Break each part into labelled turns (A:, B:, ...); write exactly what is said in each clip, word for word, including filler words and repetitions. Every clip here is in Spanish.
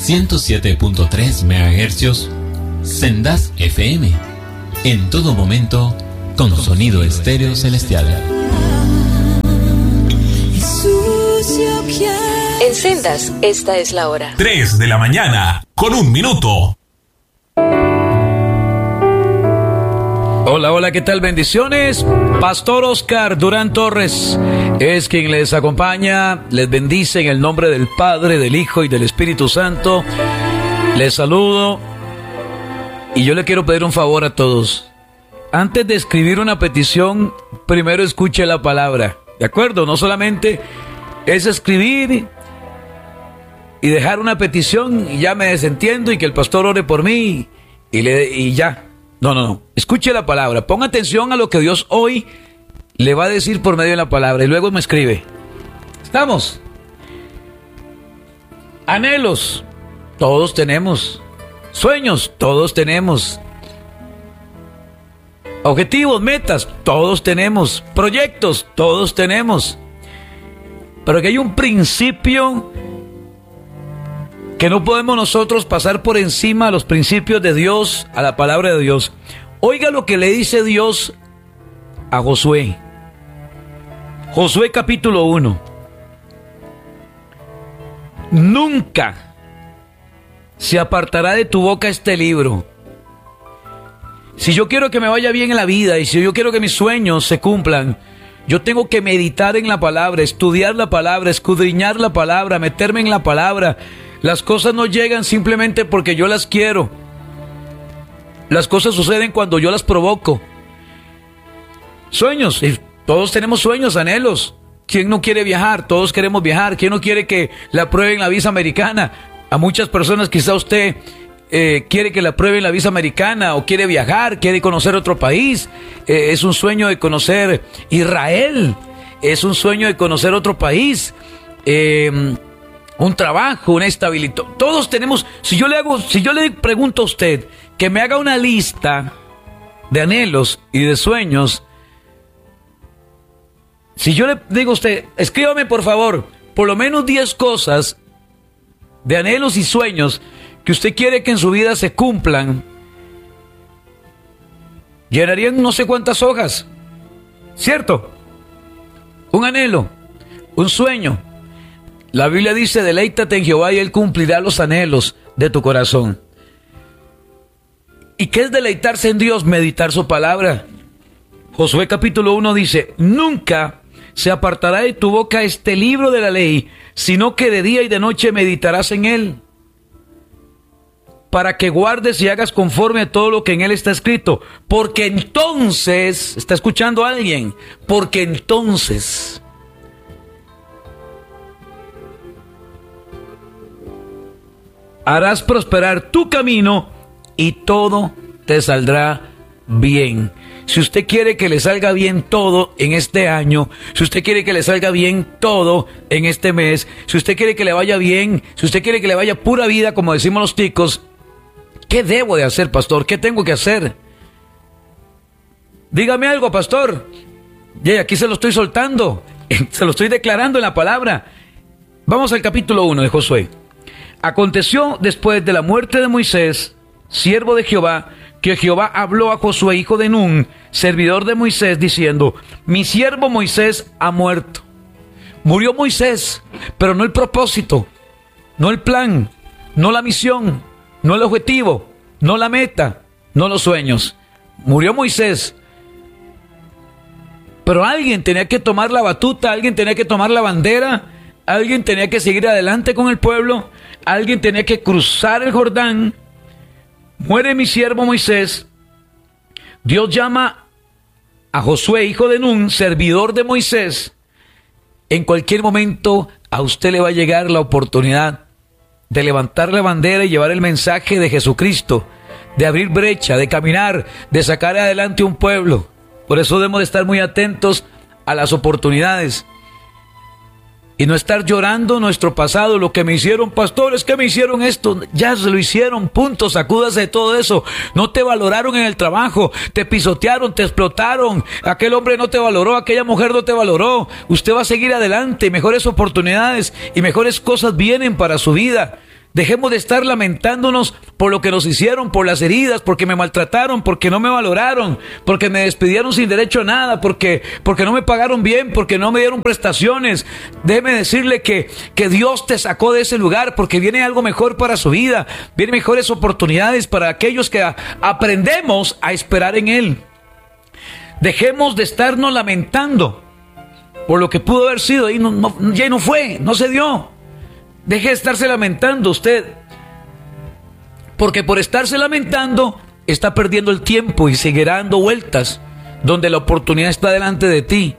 A: ciento siete punto tres megahercios, Sendas F M. En todo momento, con sonido estéreo celestial.
B: En Sendas, esta es la hora.
C: tres de la mañana, con un minuto.
D: Hola, hola, ¿qué tal? Bendiciones. Pastor Oscar Durán Torres es quien les acompaña. Les bendice en el nombre del Padre, del Hijo y del Espíritu Santo. Les saludo y yo le quiero pedir un favor a todos. Antes de escribir una petición, primero escuche la palabra, ¿de acuerdo? No solamente es escribir y dejar una petición y ya me desentiendo y que el pastor ore por mí y, le, y ya. No, no, no. Escuche la palabra. Ponga atención a lo que Dios hoy le va a decir por medio de la palabra y luego me escribe. ¿Estamos? Anhelos, todos tenemos. Sueños, todos tenemos. Objetivos, metas, todos tenemos. Proyectos, todos tenemos. Pero que hay un principio que no podemos nosotros pasar por encima a los principios de Dios, a la palabra de Dios. Oiga lo que le dice Dios a Josué. Josué capítulo uno. Nunca se apartará de tu boca este libro. Si yo quiero que me vaya bien en la vida y si yo quiero que mis sueños se cumplan, yo tengo que meditar en la palabra, estudiar la palabra, escudriñar la palabra, meterme en la palabra. Las cosas no llegan simplemente porque yo las quiero. Las cosas suceden cuando yo las provoco. Sueños, y todos tenemos sueños, anhelos. ¿Quién no quiere viajar? Todos queremos viajar. ¿Quién no quiere que le aprueben la visa americana? A muchas personas quizá usted eh, quiere que le aprueben la visa americana o quiere viajar, quiere conocer otro país. Eh, es un sueño de conocer Israel. Es un sueño de conocer otro país. Eh... Un trabajo, una estabilidad. Todos tenemos. Si yo le hago, si yo le pregunto a usted que me haga una lista de anhelos y de sueños, si yo le digo a usted, escríbame por favor, por lo menos diez cosas de anhelos y sueños que usted quiere que en su vida se cumplan, llenarían no sé cuántas hojas, ¿cierto? Un anhelo, un sueño. La Biblia dice, deleítate en Jehová y Él cumplirá los anhelos de tu corazón. ¿Y qué es deleitarse en Dios? Meditar su palabra. Josué capítulo uno dice, nunca se apartará de tu boca este libro de la ley, sino que de día y de noche meditarás en él, para que guardes y hagas conforme a todo lo que en él está escrito. Porque entonces, ¿está escuchando a alguien? Porque entonces harás prosperar tu camino y todo te saldrá bien. Si usted quiere que le salga bien todo en este año, si usted quiere que le salga bien todo en este mes, si usted quiere que le vaya bien, si usted quiere que le vaya pura vida, como decimos los ticos, ¿qué debo de hacer, pastor? ¿Qué tengo que hacer? Dígame algo, pastor. Y aquí se lo estoy soltando, se lo estoy declarando en la palabra. Vamos al capítulo uno de Josué. Aconteció después de la muerte de Moisés, siervo de Jehová, que Jehová habló a Josué, hijo de Nun, servidor de Moisés, diciendo, mi siervo Moisés ha muerto. Murió Moisés, pero no el propósito, no el plan, no la misión, no el objetivo, no la meta, no los sueños. Murió Moisés, pero alguien tenía que tomar la batuta, alguien tenía que tomar la bandera, alguien tenía que seguir adelante con el pueblo, alguien tenía que cruzar el Jordán. Muere mi siervo Moisés. Dios llama a Josué, hijo de Nun, servidor de Moisés. En cualquier momento a usted le va a llegar la oportunidad de levantar la bandera y llevar el mensaje de Jesucristo, de abrir brecha, de caminar, de sacar adelante un pueblo. Por eso debemos de estar muy atentos a las oportunidades y no estar llorando nuestro pasado, lo que me hicieron, pastores, que me hicieron esto, ya se lo hicieron, punto, sacúdase de todo eso. No te valoraron en el trabajo, te pisotearon, te explotaron, aquel hombre no te valoró, aquella mujer no te valoró. Usted va a seguir adelante, mejores oportunidades y mejores cosas vienen para su vida. Dejemos de estar lamentándonos por lo que nos hicieron, por las heridas, porque me maltrataron, porque no me valoraron, porque me despidieron sin derecho a nada, porque, porque no me pagaron bien, porque no me dieron prestaciones. Déjeme decirle que, que Dios te sacó de ese lugar porque viene algo mejor para su vida. Vienen mejores oportunidades para aquellos que a, aprendemos a esperar en Él. Dejemos de estarnos lamentando por lo que pudo haber sido y no, no, ya no fue, no se dio. Deje de estarse lamentando usted, porque por estarse lamentando está perdiendo el tiempo y seguirá dando vueltas donde la oportunidad está delante de ti.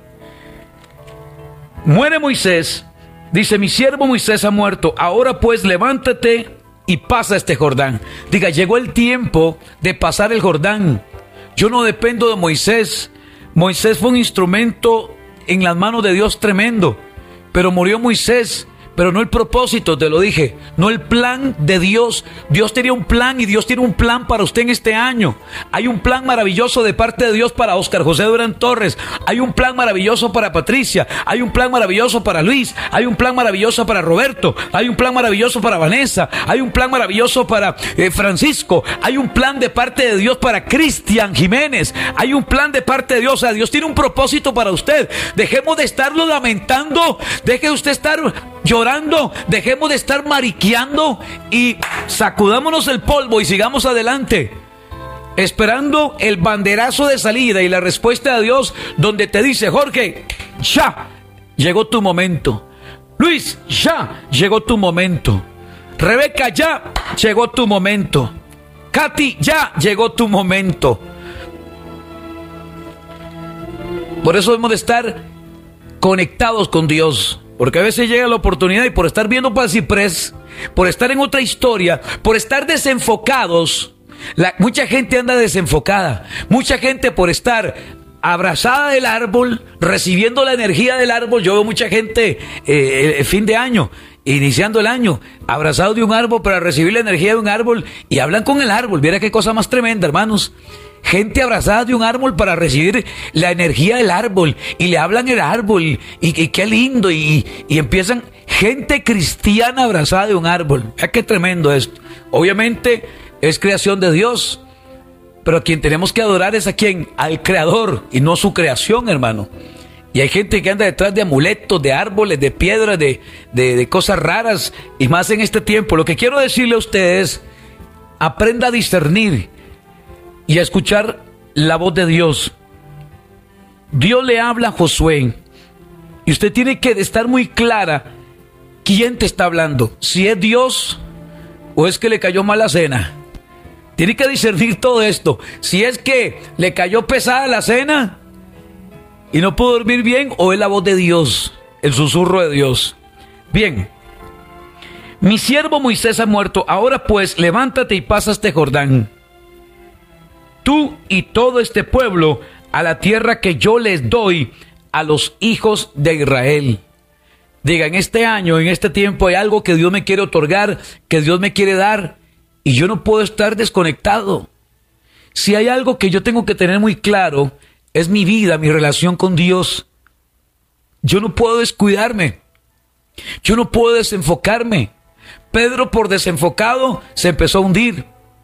D: Muere Moisés, dice: mi siervo Moisés ha muerto, ahora pues levántate y pasa este Jordán. Diga: llegó el tiempo de pasar el Jordán. Yo no dependo de Moisés. Moisés fue un instrumento en las manos de Dios tremendo, pero murió Moisés. Pero no el propósito, te lo dije, no el plan de Dios. Dios tenía un plan y Dios tiene un plan para usted en este año. Hay un plan maravilloso de parte de Dios para Oscar José Durán Torres. Hay un plan maravilloso para Patricia. Hay un plan maravilloso para Luis. Hay un plan maravilloso para Roberto. Hay un plan maravilloso para Vanessa. Hay un plan maravilloso para eh, Francisco. Hay un plan de parte de Dios para Cristian Jiménez. Hay un plan de parte de Dios. O sea, Dios tiene un propósito para usted. Dejemos de estarlo lamentando. Deje de usted estar llorando, dejemos de estar mariqueando y sacudámonos el polvo y sigamos adelante, esperando el banderazo de salida y la respuesta de Dios, donde te dice: Jorge, ya llegó tu momento. Luis, ya llegó tu momento. Rebeca, ya llegó tu momento. Katy, ya llegó tu momento. Por eso debemos de estar conectados con Dios. Porque a veces llega la oportunidad y por estar viendo para el ciprés, por estar en otra historia, por estar desenfocados, la, mucha gente anda desenfocada. Mucha gente por estar abrazada del árbol, recibiendo la energía del árbol. Yo veo mucha gente eh, el fin de año, iniciando el año, abrazado de un árbol para recibir la energía de un árbol y hablan con el árbol. Mira qué cosa más tremenda, hermanos. Gente abrazada de un árbol para recibir la energía del árbol y le hablan el árbol y, y qué lindo y, y empiezan, gente cristiana abrazada de un árbol. Mira qué tremendo esto. Obviamente es creación de Dios, pero a quien tenemos que adorar es a quien, al Creador y no su creación, hermano. Y hay gente que anda detrás de amuletos, de árboles, de piedras, de, de, de cosas raras, y más en este tiempo. Lo que quiero decirle a ustedes: aprenda a discernir y a escuchar la voz de Dios. Dios le habla a Josué y usted tiene que estar muy clara quién te está hablando, si es Dios o es que le cayó mal la cena. Tiene que discernir todo esto. Si es que le cayó pesada la cena y no pudo dormir bien, o es la voz de Dios, el susurro de Dios. Bien, mi siervo Moisés ha muerto, ahora pues levántate y pasa este Jordán, tú y todo este pueblo, a la tierra que yo les doy a los hijos de Israel. Diga: en este año, en este tiempo hay algo que Dios me quiere otorgar, que Dios me quiere dar, y yo no puedo estar desconectado. Si hay algo que yo tengo que tener muy claro, es mi vida, mi relación con Dios. Yo no puedo descuidarme. Yo no puedo desenfocarme. Pedro, por desenfocado, se empezó a hundir.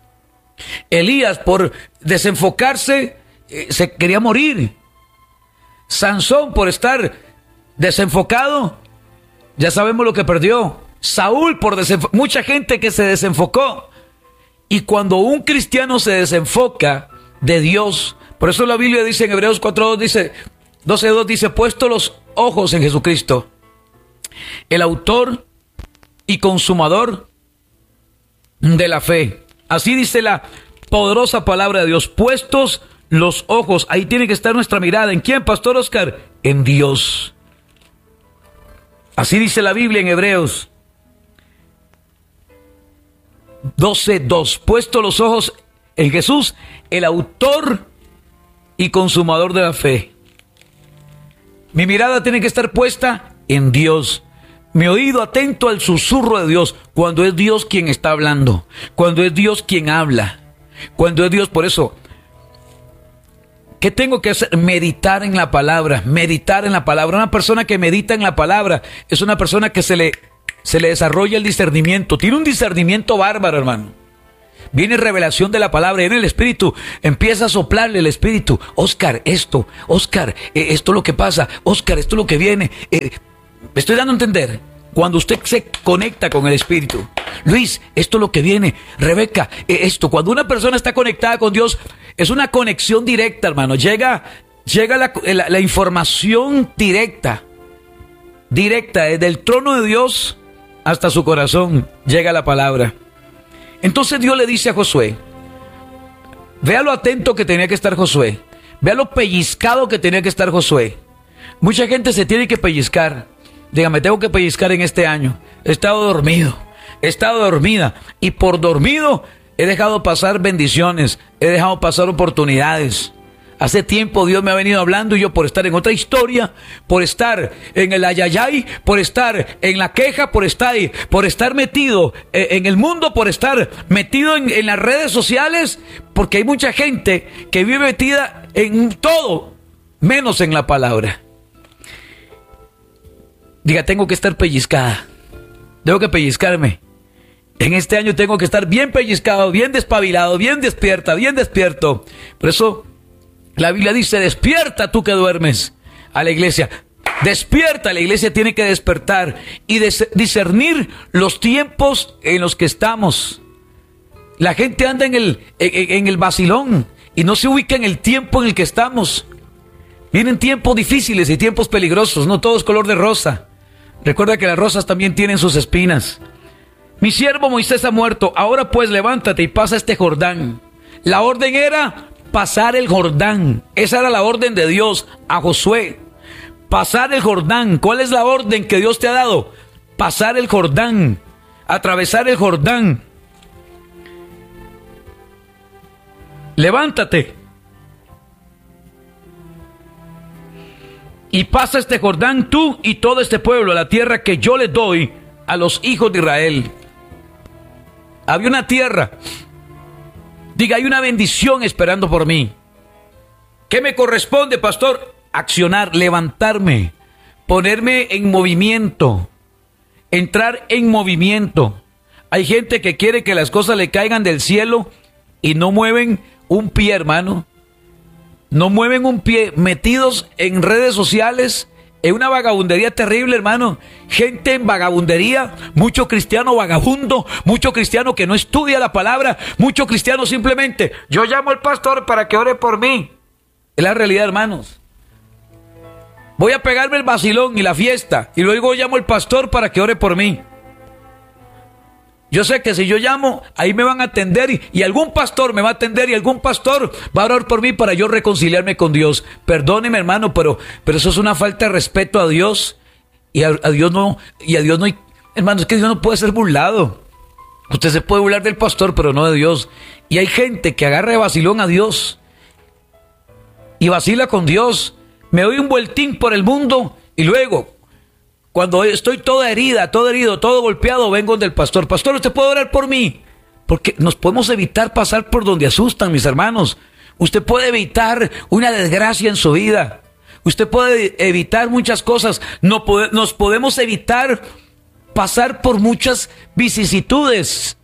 D: Elías, por desenfocarse, eh, se quería morir. Sansón, por estar desenfocado, ya sabemos lo que perdió. Saúl, por desenfocar, mucha gente que se desenfocó. Y cuando un cristiano se desenfoca de Dios, por eso la Biblia dice en Hebreos cuatro dos, dice, doce dos, dice: puesto los ojos en Jesucristo, el autor y consumador de la fe. Así dice la poderosa palabra de Dios: puestos los ojos. Ahí tiene que estar nuestra mirada. ¿En quién, Pastor Oscar? En Dios. Así dice la Biblia en Hebreos doce dos. Puestos los ojos en Jesús, el autor y consumador de la fe. Mi mirada tiene que estar puesta en Dios. Mi oído atento al susurro de Dios, cuando es Dios quien está hablando, cuando es Dios quien habla, cuando es Dios. Por eso, ¿qué tengo que hacer? Meditar en la palabra, meditar en la palabra. Una persona que medita en la palabra es una persona que se le se le desarrolla el discernimiento. Tiene un discernimiento bárbaro, hermano. Viene revelación de la palabra, viene el Espíritu, empieza a soplarle el Espíritu. Oscar, esto, Oscar, eh, esto es lo que pasa, Oscar, esto es lo que viene. Eh, me estoy dando a entender. Cuando usted se conecta con el Espíritu. Luis, esto es lo que viene. Rebeca, eh, esto. Cuando una persona está conectada con Dios, es una conexión directa, hermano. Llega, llega la, la, la información directa. Directa, desde el trono de Dios hasta su corazón. Llega la palabra. Entonces Dios le dice a Josué, vea lo atento que tenía que estar Josué, vea lo pellizcado que tenía que estar Josué. Mucha gente se tiene que pellizcar. Dígame, tengo que pellizcar en este año. He estado dormido, he estado dormida, y por dormido he dejado pasar bendiciones, he dejado pasar oportunidades. Hace tiempo Dios me ha venido hablando, y yo por estar en otra historia, por estar en el ayayay, por estar en la queja, por estar, por estar metido en el mundo, por estar metido en, en las redes sociales, porque hay mucha gente que vive metida en todo, menos en la palabra. Diga, tengo que estar pellizcada, tengo que pellizcarme. En este año tengo que estar bien pellizcado, bien despabilado, bien despierta, bien despierto. Por eso la Biblia dice, despierta tú que duermes. A la iglesia, despierta, la iglesia tiene que despertar y discernir los tiempos en los que estamos. La gente anda en el, en, en el vacilón y no se ubica en el tiempo en el que estamos. Vienen tiempos difíciles y tiempos peligrosos, no todo es color de rosa. Recuerda que las rosas también tienen sus espinas. Mi siervo Moisés ha muerto, ahora pues levántate y pasa este Jordán. La orden era pasar el Jordán. Esa era la orden de Dios a Josué. Pasar el Jordán. ¿Cuál es la orden que Dios te ha dado? Pasar el Jordán. Atravesar el Jordán. Levántate y pasa este Jordán tú y todo este pueblo a la tierra que yo les doy a los hijos de Israel. Había una tierra. Diga, hay una bendición esperando por mí. ¿Qué me corresponde, pastor? Accionar, levantarme, ponerme en movimiento, entrar en movimiento. Hay gente que quiere que las cosas le caigan del cielo y no mueven un pie, hermano. No mueven un pie, metidos en redes sociales, en una vagabundería terrible, hermano. Gente en vagabundería, mucho cristiano vagabundo, mucho cristiano que no estudia la palabra, mucho cristiano simplemente, yo llamo al pastor para que ore por mí. Es la realidad, hermanos. Voy a pegarme el vacilón y la fiesta, y luego llamo al pastor para que ore por mí. Yo sé que si yo llamo, ahí me van a atender y, y algún pastor me va a atender y algún pastor va a orar por mí para yo reconciliarme con Dios. Perdóneme, hermano, pero, pero eso es una falta de respeto a Dios y a, a Dios no, y a Dios no hay, hermano, es que Dios no puede ser burlado. Usted se puede burlar del pastor, pero no de Dios. Y hay gente que agarra de vacilón a Dios y vacila con Dios. Me doy un vueltín por el mundo y luego, cuando estoy toda herida, todo herido, todo golpeado, vengo del pastor. Pastor, ¿usted puede orar por mí? Porque nos podemos evitar pasar por donde asustan, mis hermanos. Usted puede evitar una desgracia en su vida. Usted puede evitar muchas cosas. No pode- nos podemos evitar pasar por muchas vicisitudes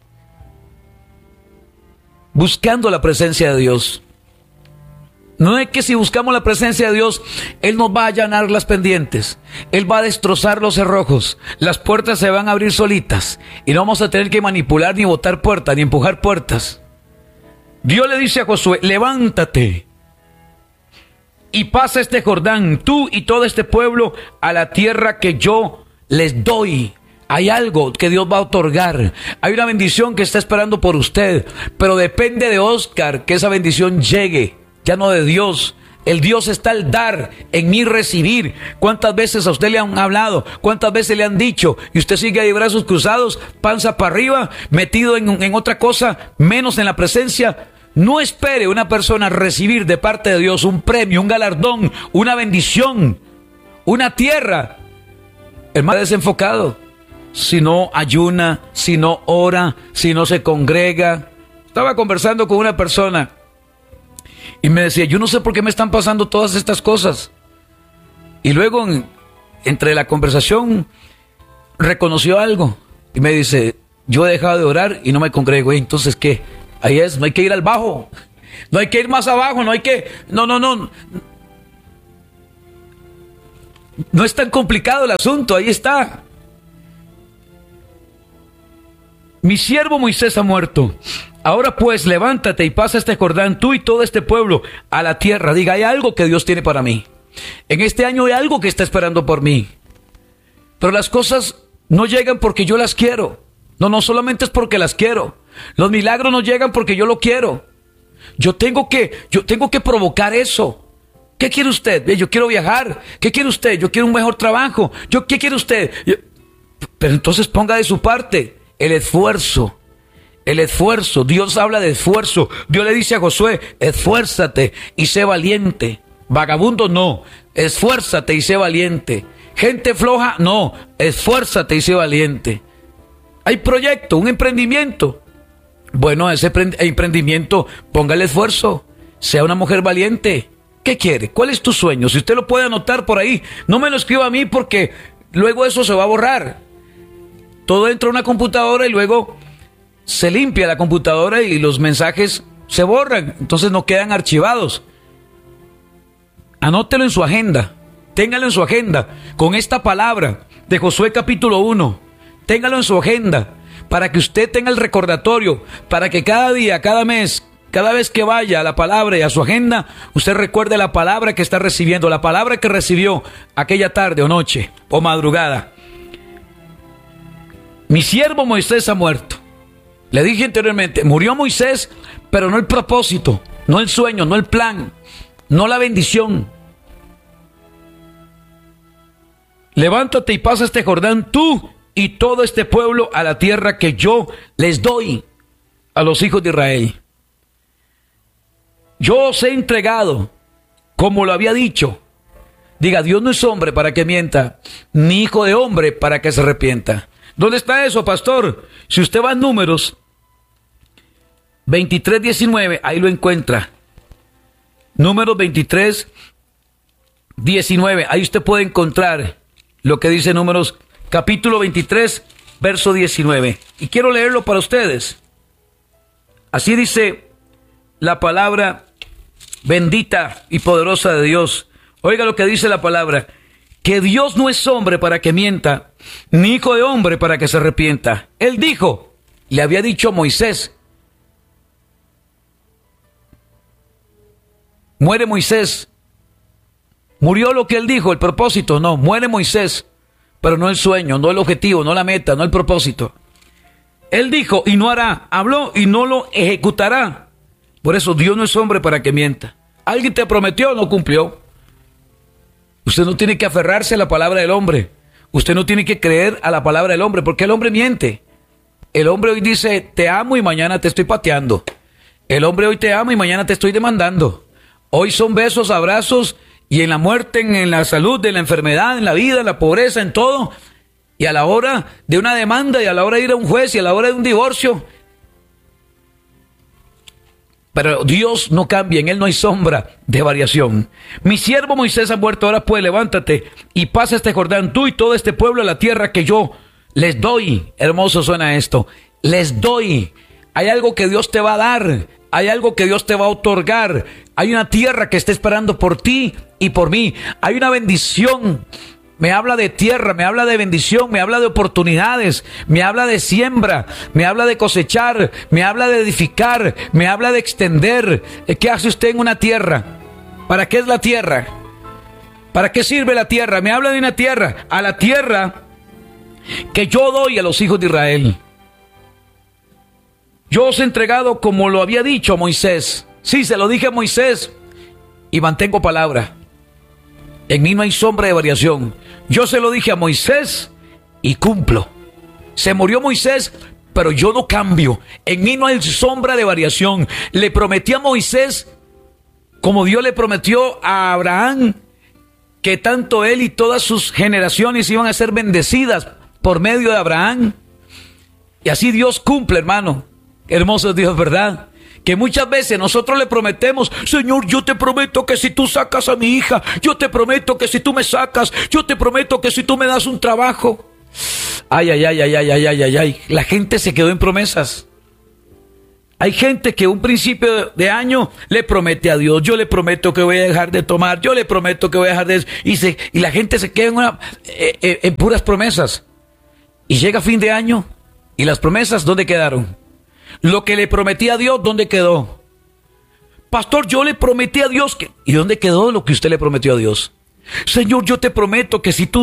D: buscando la presencia de Dios. No es que si buscamos la presencia de Dios, Él nos va a allanar las pendientes. Él va a destrozar los cerrojos. Las puertas se van a abrir solitas. Y no vamos a tener que manipular, ni botar puertas, ni empujar puertas. Dios le dice a Josué, levántate y pasa este Jordán, tú y todo este pueblo, a la tierra que yo les doy. Hay algo que Dios va a otorgar. Hay una bendición que está esperando por usted. Pero depende de Oscar que esa bendición llegue. Ya no de Dios. El Dios está al dar, en mí recibir. ¿Cuántas veces a usted le han hablado? ¿Cuántas veces le han dicho? Y usted sigue ahí brazos cruzados, panza para arriba, metido en, en otra cosa, menos en la presencia. No espere una persona recibir de parte de Dios un premio, un galardón, una bendición, una tierra. Hermano, desenfocado. Si no ayuna, si no ora, si no se congrega. Estaba conversando con una persona y me decía, yo no sé por qué me están pasando todas estas cosas. Y luego, en, entre la conversación, reconoció algo y me dice, yo he dejado de orar y no me congrego. ¿Y entonces qué? Ahí es, no hay que ir al bajo, no hay que ir más abajo, no hay que, no, no, no, no es tan complicado el asunto, ahí está. Mi siervo Moisés ha muerto. Ahora pues, levántate y pasa este Jordán, tú y todo este pueblo, a la tierra. Diga, hay algo que Dios tiene para mí. En este año hay algo que está esperando por mí. Pero las cosas no llegan porque yo las quiero. No, no solamente es porque las quiero. Los milagros no llegan porque yo lo quiero. Yo tengo que, yo tengo que provocar eso. ¿Qué quiere usted? Yo quiero viajar. ¿Qué quiere usted? Yo quiero un mejor trabajo. Yo, ¿qué quiere usted? Yo, pero entonces ponga de su parte el esfuerzo. El esfuerzo. Dios habla de esfuerzo. Dios le dice a Josué, esfuérzate y sé valiente. Vagabundo no, esfuérzate y sé valiente. Gente floja, no, esfuérzate y sé valiente. Hay proyecto, un emprendimiento. Bueno, ese emprendimiento, póngale esfuerzo. Sea una mujer valiente. ¿Qué quiere? ¿Cuál es tu sueño? Si usted lo puede anotar por ahí, no me lo escriba a mí porque luego eso se va a borrar. Todo entra a una computadora y luego se limpia la computadora y los mensajes se borran. Entonces no quedan archivados. Anótelo en su agenda. Téngalo en su agenda. Con esta palabra de Josué capítulo uno. Téngalo en su agenda. Para que usted tenga el recordatorio. Para que cada día, cada mes, cada vez que vaya a la palabra y a su agenda, usted recuerde la palabra que está recibiendo. La palabra que recibió aquella tarde o noche o madrugada. Mi siervo Moisés ha muerto. Le dije anteriormente, murió Moisés, pero no el propósito, no el sueño, no el plan, no la bendición. Levántate y pasa este Jordán, tú y todo este pueblo, a la tierra que yo les doy a los hijos de Israel. Yo os he entregado, como lo había dicho. Diga, Dios no es hombre para que mienta, ni hijo de hombre para que se arrepienta. ¿Dónde está eso, pastor? Si usted va a Números veintitrés diecinueve, ahí lo encuentra. Números veintitrés diecinueve, ahí usted puede encontrar lo que dice Números capítulo veintitrés, verso diecinueve. Y quiero leerlo para ustedes. Así dice la palabra bendita y poderosa de Dios. Oiga lo que dice la palabra. Que Dios no es hombre para que mienta, ni hijo de hombre para que se arrepienta. Él dijo, le había dicho a Moisés. Muere Moisés. Murió lo que él dijo, el propósito. No, muere Moisés, pero no el sueño, no el objetivo, no la meta, no el propósito. Él dijo y no hará, habló y no lo ejecutará. Por eso Dios no es hombre para que mienta. Alguien te prometió, no cumplió. Usted no tiene que aferrarse a la palabra del hombre. Usted no tiene que creer a la palabra del hombre, porque el hombre miente. El hombre hoy dice, te amo y mañana te estoy pateando. El hombre hoy te ama y mañana te estoy demandando. Hoy son besos, abrazos, y en la muerte, en la salud, en la enfermedad, en la vida, en la pobreza, en todo. Y a la hora de una demanda, y a la hora de ir a un juez, y a la hora de un divorcio. Pero Dios no cambia, en Él no hay sombra de variación. Mi siervo Moisés ha muerto, ahora pues levántate y pasa este Jordán, tú y todo este pueblo, a la tierra que yo les doy. Hermoso suena esto, les doy. Hay algo que Dios te va a dar, hay algo que Dios te va a otorgar. Hay una tierra que está esperando por ti y por mí. Hay una bendición. Me habla de tierra, me habla de bendición, me habla de oportunidades, me habla de siembra, me habla de cosechar, me habla de edificar, me habla de extender. ¿Qué hace usted en una tierra? ¿Para qué es la tierra? ¿Para qué sirve la tierra? Me habla de una tierra, a la tierra que yo doy a los hijos de Israel. Yo os he entregado como lo había dicho a Moisés. Sí, se lo dije a Moisés y mantengo palabra. En mí no hay sombra de variación. Yo se lo dije a Moisés y cumplo. Se murió Moisés, pero yo no cambio. En mí no hay sombra de variación. Le prometí a Moisés, como Dios le prometió a Abraham, que tanto él y todas sus generaciones iban a ser bendecidas por medio de Abraham. Y así Dios cumple, hermano. Hermoso es Dios, ¿verdad? Que muchas veces nosotros le prometemos, Señor, yo te prometo que si tú sacas a mi hija, yo te prometo que si tú me sacas, yo te prometo que si tú me das un trabajo. Ay, ay, ay, ay, ay, ay, ay, ay, ay. La gente se quedó en promesas. Hay gente que un principio de año le promete a Dios, yo le prometo que voy a dejar de tomar, yo le prometo que voy a dejar de... Y, se, y la gente se queda en, una, eh, eh, en puras promesas. Y llega fin de año y las promesas, ¿dónde quedaron? Lo que le prometí a Dios, ¿dónde quedó? Pastor, yo le prometí a Dios que... ¿Y dónde quedó lo que usted le prometió a Dios? Señor, yo te prometo que si tú